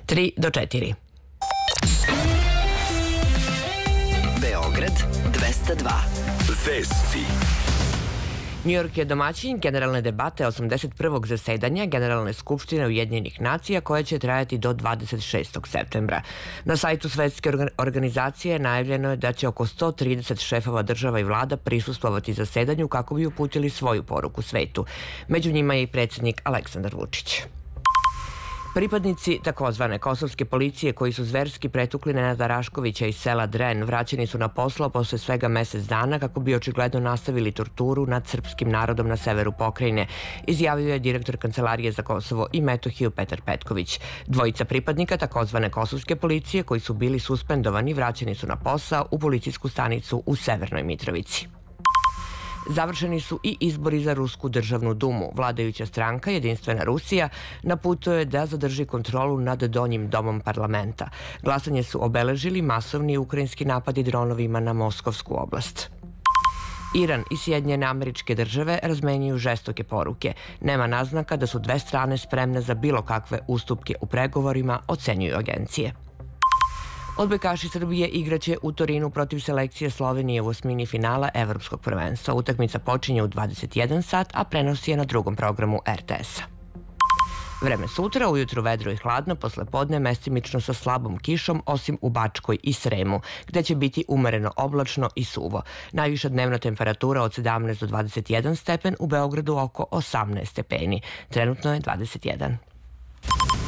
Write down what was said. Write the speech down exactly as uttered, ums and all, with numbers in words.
tri do četiri. Beograd dvesta dva. Vesti. Njujork je domaćin generalne debate osamdeset prvog zasedanja Generalne skupštine Ujedinjenih nacija koja će trajati do dvadeset šestog septembra. Na sajtu Svetske organizacije najavljeno je da će oko sto trideset šefova država i vlada prisustvovati zasedanju kako bi uputili svoju poruku svetu. Među njima je i predsjednik Aleksandar Vučić. Pripadnici takozvane kosovske policije koji su zverski pretukli Nenada Raškovića iz sela Dren vraćeni su na posao posle svega mesec dana kako bi očigledno nastavili torturu nad srpskim narodom na severu pokrajine, izjavio je direktor Kancelarije za Kosovo i Metohiju Petar Petković. Dvojica pripadnika takozvane kosovske policije koji su bili suspendovani vraćeni su na posao u policijsku stanicu u Severnoj Mitrovici. Završeni su i izbori za Rusku državnu dumu. Vladajuća stranka Jedinstvena Rusija na putu je da zadrži kontrolu nad donjim domom parlamenta. Glasanje su obeležili masovni ukrajinski napadi dronovima na Moskovsku oblast. Iran i Sjedinjene Američke Države razmenjuju žestoke poruke. Nema naznaka da su dve strane spremne za bilo kakve ustupke u pregovorima, ocenjuju agencije. Odbojkaši Srbije igraće u Torinu protiv selekcije Slovenije u osmini finala Evropskog prvenstva. Utakmica počinje u dvadeset jedan sat, a prenosi je na drugom programu er te esa. Vreme sutra, ujutru vedro i hladno, posle podne mestimično sa slabom kišom, osim u Bačkoj i Sremu, gde će biti umereno oblačno i suvo. Najviša dnevna temperatura od sedamnaest do dvadeset jedan stepen, u Beogradu oko osamnaest stepeni. Trenutno je dvadeset jedan.